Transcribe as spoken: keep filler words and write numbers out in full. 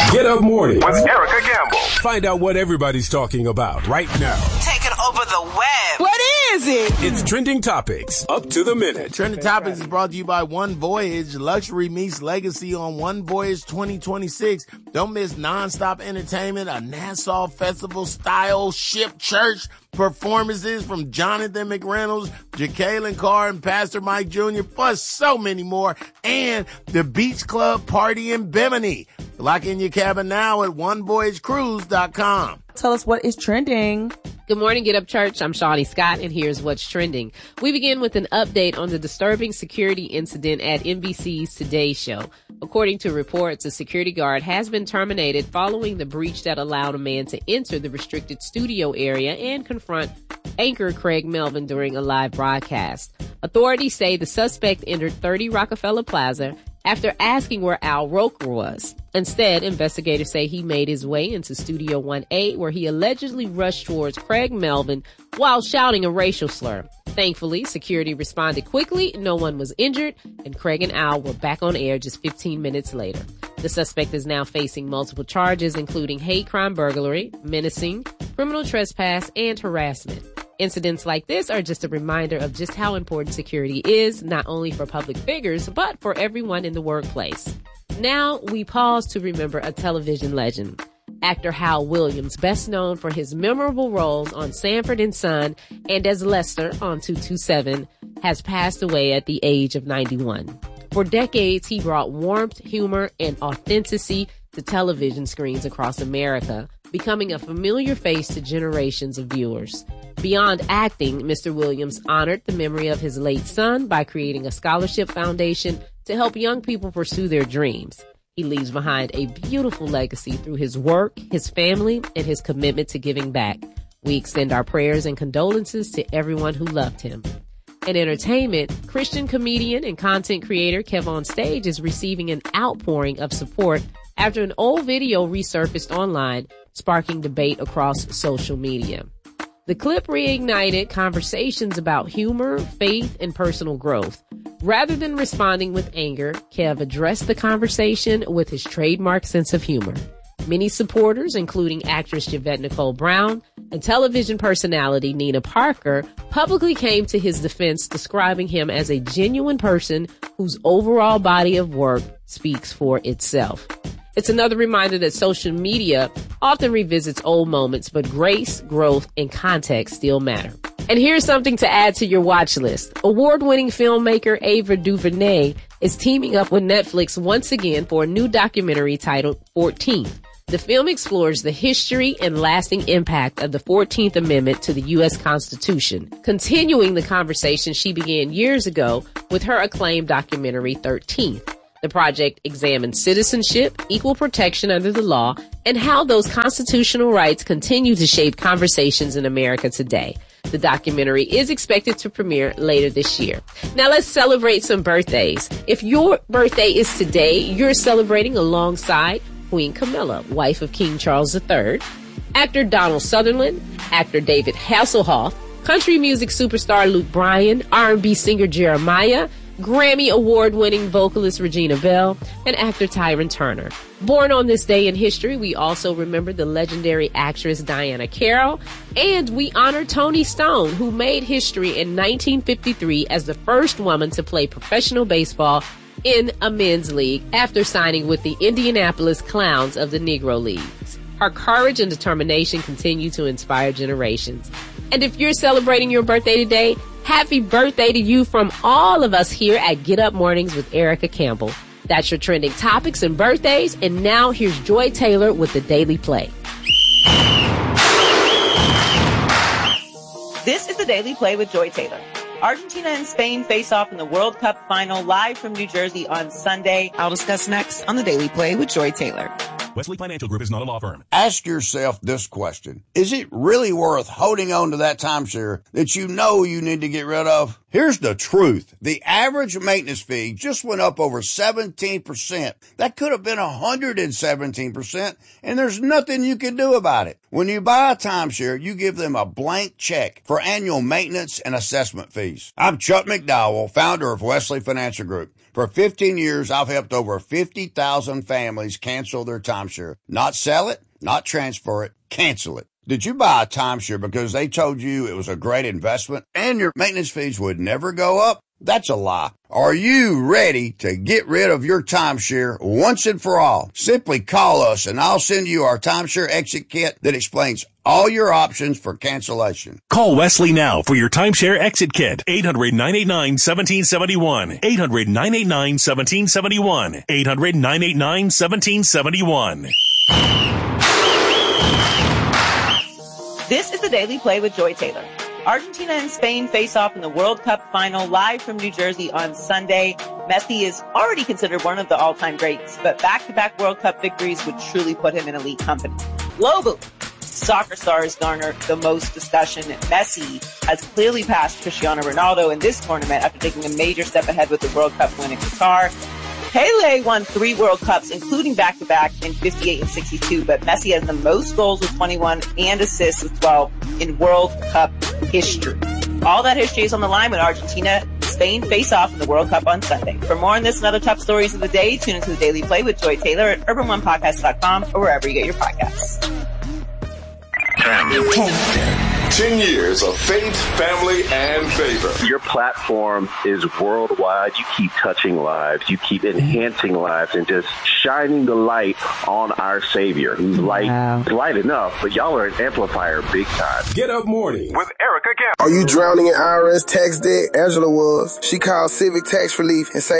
Get Up Morning with Erica Campbell. Find out what everybody's talking about right now. Taking over the web. What is it? It's Trending Topics, up to the minute. Trending Topics is brought to you by One Voyage. Luxury meets legacy on One Voyage twenty twenty-six. Don't miss nonstop entertainment, a Nassau Festival style ship church performances from Jonathan McReynolds, Jacqueline Carr, and Pastor Mike Junior, plus so many more, and the Beach Club Party in Bimini. Lock in your cabin now at one voyage cruise dot com. Tell us what is trending. Good morning, Get Up Church. I'm Shawnee Scott, and here's what's trending. We begin with an update on the disturbing security incident at N B C's Today Show. According to reports, a security guard has been terminated following the breach that allowed a man to enter the restricted studio area and confront anchor Craig Melvin during a live broadcast. Authorities say the suspect entered thirty Rockefeller Plaza after asking where Al Roker was. Instead, investigators say he made his way into Studio one A, where he allegedly rushed towards Craig Melvin while shouting a racial slur. Thankfully, security responded quickly, no one was injured, and Craig and Al were back on air just fifteen minutes later. The suspect is now facing multiple charges, including hate crime burglary, menacing, criminal trespass, and harassment. Incidents like this are just a reminder of just how important security is, not only for public figures, but for everyone in the workplace. Now we pause to remember a television legend. Actor Hal Williams, best known for his memorable roles on Sanford and Son and as Lester on two two seven, has passed away at the age of ninety-one. For decades, he brought warmth, humor, and authenticity to television screens across America, becoming a familiar face to generations of viewers. Beyond acting, Mister Williams honored the memory of his late son by creating a scholarship foundation to help young people pursue their dreams. He leaves behind a beautiful legacy through his work, his family, and his commitment to giving back. We extend our prayers and condolences to everyone who loved him. In entertainment, Christian comedian and content creator Kevon Stage is receiving an outpouring of support after an old video resurfaced online, sparking debate across social media. The clip reignited conversations about humor, faith, and personal growth. Rather than responding with anger, Kev addressed the conversation with his trademark sense of humor. Many supporters, including actress Yvette Nicole Brown and television personality Nina Parker, publicly came to his defense, describing him as a genuine person whose overall body of work speaks for itself. It's another reminder that social media often revisits old moments, but grace, growth, and context still matter. And here's something to add to your watch list. Award-winning filmmaker Ava DuVernay is teaming up with Netflix once again for a new documentary titled fourteenth. The film explores the history and lasting impact of the fourteenth Amendment to the U S Constitution, continuing the conversation she began years ago with her acclaimed documentary thirteenth. The project examines citizenship, equal protection under the law, and how those constitutional rights continue to shape conversations in America today. The documentary is expected to premiere later this year. Now let's celebrate some birthdays. If your birthday is today, you're celebrating alongside Queen Camilla, wife of King Charles the Third, actor Donald Sutherland, actor David Hasselhoff, country music superstar Luke Bryan, R and B singer Jeremiah, Grammy award-winning vocalist Regina Bell, and actor Tyron Turner. Born on this day in history, we also remember the legendary actress Diana Carroll, and we honor Toni Stone, who made history in nineteen fifty-three as the first woman to play professional baseball in a men's league after signing with the Indianapolis Clowns of the Negro Leagues. Her courage and determination continue to inspire generations. And if you're celebrating your birthday today, happy birthday to you from all of us here at Get Up Mornings with Erica Campbell. That's your trending topics and birthdays. And now here's Joy Taylor with the Daily Play. This is the Daily Play with Joy Taylor. Argentina and Spain face off in the World Cup final live from New Jersey on Sunday. I'll discuss next on the Daily Play with Joy Taylor. Wesley Financial Group is not a law firm. Ask yourself this question. Is it really worth holding on to that timeshare that you know you need to get rid of? Here's the truth. The average maintenance fee just went up over seventeen percent. That could have been one hundred seventeen percent, and there's nothing you can do about it. When you buy a timeshare, you give them a blank check for annual maintenance and assessment fees. I'm Chuck McDowell, founder of Wesley Financial Group. For fifteen years, I've helped over fifty thousand families cancel their timeshare. Not sell it, not transfer it, cancel it. Did you buy a timeshare because they told you it was a great investment and your maintenance fees would never go up? That's a lie. Are you ready to get rid of your timeshare once and for all? Simply call us and I'll send you our timeshare exit kit that explains all your options for cancellation. Call Wesley now for your timeshare exit kit. eight hundred, nine eight nine, one seven seven one. eight hundred, nine eight nine, one seven seven one. eight hundred, nine eight nine, one seven seven one. This is the Daily Play with Joy Taylor. Argentina and Spain face off in the World Cup final live from New Jersey on Sunday. Messi is already considered one of the all-time greats, but back-to-back World Cup victories would truly put him in elite company. Globally, soccer stars garner the most discussion. Messi has clearly passed Cristiano Ronaldo in this tournament after taking a major step ahead with the World Cup win in Qatar. Pele won three World Cups, including back-to-back in fifty-eight and sixty-two, but Messi has the most goals with twenty-one and assists with twelve in World Cup history. All that history is on the line when Argentina and Spain face off in the World Cup on Sunday. For more on this and other top stories of the day, tune into the Daily Play with Joy Taylor at urban one podcast dot com or wherever you get your podcasts. Ten years of faith, family, and favor. Your platform is worldwide. You keep touching lives. You keep enhancing lives and just shining the light on our Savior. Who's light, wow. light enough, but y'all are an amplifier big time. Get Up Morning with Erica Campbell. Are you drowning in I R S tax debt? Angela was. She called Civic Tax Relief and saved